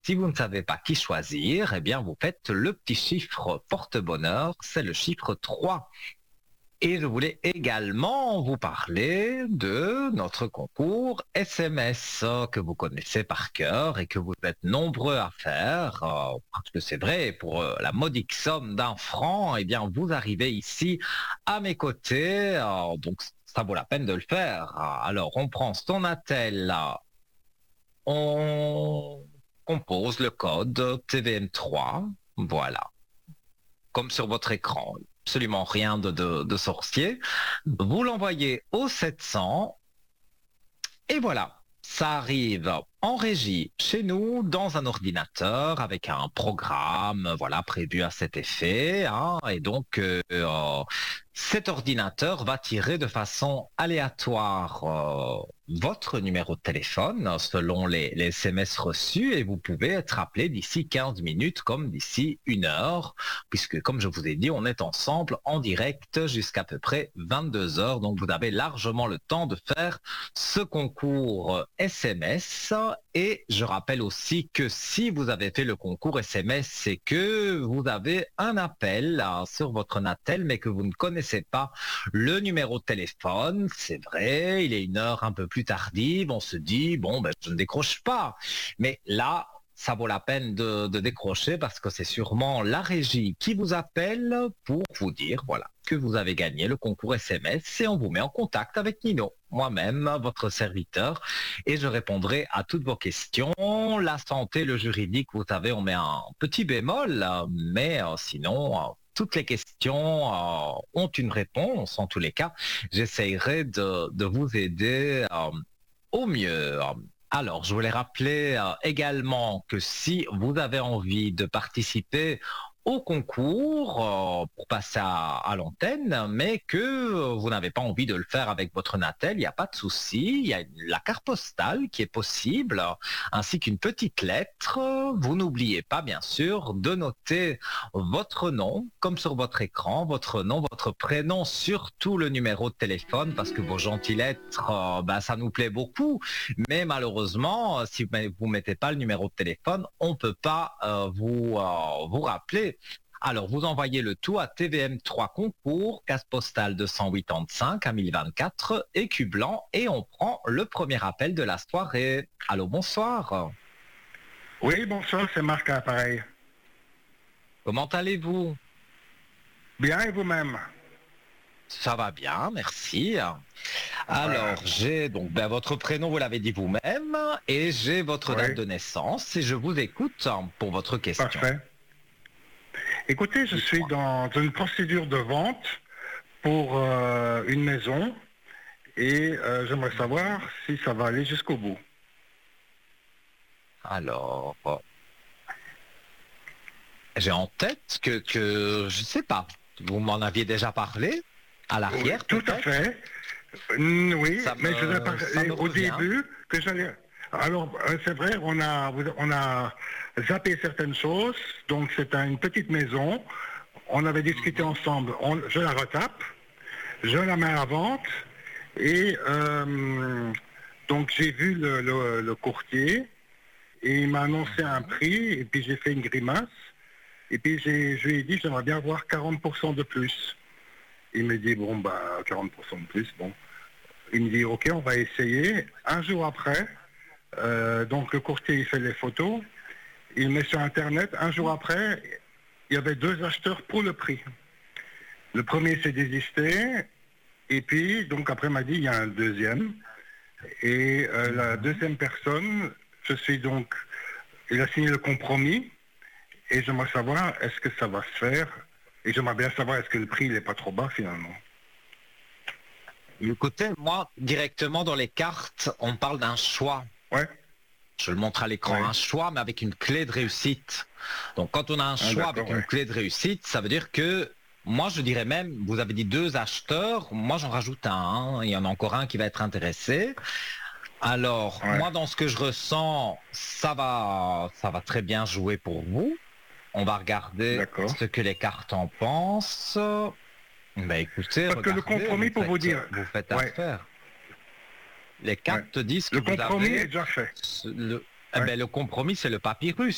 Si vous ne savez pas qui choisir, eh bien, vous faites le petit chiffre porte-bonheur, c'est le chiffre 3. Et je voulais également vous parler de notre concours SMS que vous connaissez par cœur et que vous êtes nombreux à faire, parce que c'est vrai, pour la modique somme d'1 franc, eh bien, vous arrivez ici à mes côtés, donc ça vaut la peine de le faire. Alors, on prend son attel, on compose le code TVM3, voilà, comme sur votre écran. Absolument rien de sorcier. Vous l'envoyez au 700 et voilà, ça arrive en régie chez nous dans un ordinateur avec un programme voilà prévu à cet effet, hein, et donc cet ordinateur va tirer de façon aléatoire votre numéro de téléphone selon les SMS reçus et vous pouvez être appelé d'ici 15 minutes comme d'ici 1 heure, puisque comme je vous ai dit, on est ensemble en direct jusqu'à peu près 22 heures, donc vous avez largement le temps de faire ce concours SMS. Et je rappelle aussi que si vous avez fait le concours SMS, c'est que vous avez un appel sur votre Natel, mais que vous ne connaissez pas le numéro de téléphone. C'est vrai, il est 1 heure un peu plus tardive, on se dit, bon, ben, je ne décroche pas. Mais là, ça vaut la peine de décrocher parce que c'est sûrement la régie qui vous appelle pour vous dire, voilà, que vous avez gagné le concours SMS et on vous met en contact avec Nino, moi-même, votre serviteur, et je répondrai à toutes vos questions. La santé, le juridique, vous savez, on met un petit bémol, mais sinon, toutes les questions ont une réponse. En tous les cas, j'essayerai de vous aider au mieux. Alors, je voulais rappeler également que si vous avez envie de participer au concours pour passer à l'antenne, mais que vous n'avez pas envie de le faire avec votre Natel, il n'y a pas de souci. Il y a la carte postale qui est possible, ainsi qu'une petite lettre. Vous n'oubliez pas, bien sûr, de noter votre nom, comme sur votre écran, votre nom, votre prénom, surtout le numéro de téléphone, parce que vos gentilles lettres, ça nous plaît beaucoup. Mais malheureusement, si vous ne mettez pas le numéro de téléphone, on ne peut pas vous rappeler. Alors, vous envoyez le tout à TVM3 Concours, case postale 285 à 1024, écu blanc, et on prend le premier appel de la soirée. Allô, bonsoir. Oui, bonsoir, c'est Marc à l'appareil. Comment allez-vous? Bien, et vous-même? Ça va bien, merci. Alors, Voilà. j'ai donc votre prénom, vous l'avez dit vous-même, et j'ai votre Oui, date de naissance, et je vous écoute pour votre question. parfait. Écoutez, je suis Dites-moi. dans une procédure de vente pour une maison et j'aimerais savoir si ça va aller jusqu'au bout. Alors, j'ai en tête que je ne sais pas, vous m'en aviez déjà parlé à Oui, l'arrière, tout à peut-être. fait. Oui, Ça mais je voudrais ça parler me au revient. début que j'allais... Alors, c'est vrai, on a zappé certaines choses, donc c'est une petite maison. On avait discuté ensemble, je la retape, je la mets à la vente, et donc j'ai vu le courtier, et il m'a annoncé un prix, et puis j'ai fait une grimace, et puis je lui ai dit j'aimerais bien avoir 40% de plus. Il me dit bon bah 40% de plus, bon. Il me dit ok, on va essayer. Un jour après, donc le courtier il fait les photos, il met sur internet. Un jour après, il y avait 2 acheteurs pour le prix. Le premier s'est désisté, et puis donc après il m'a dit il y a un deuxième. Et la deuxième personne, il a signé le compromis, et j'aimerais savoir est-ce que ça va se faire, et j'aimerais bien savoir est-ce que le prix il n'est pas trop bas finalement. Écoutez, moi, directement dans les cartes, on parle d'un choix. Ouais, Je le montre à l'écran, ouais. un choix, mais avec une clé de réussite. Donc, quand on a un Ah, choix avec d'accord, une ouais. clé de réussite, ça veut dire que, moi, je dirais même, vous avez dit 2 acheteurs, moi, j'en rajoute un, hein. Il y en a encore un qui va être intéressé. Alors, Ouais. moi, dans ce que je ressens, ça va très bien jouer pour vous. On va regarder D'accord. ce que les cartes en pensent. Ben, écoutez, Parce que le regardez, compromis, pour vous dire, vous faites ouais, affaire. Les ouais. cartes disent que Le vous compromis est avez déjà fait. le, eh Ouais. ben, le compromis, c'est le papyrus.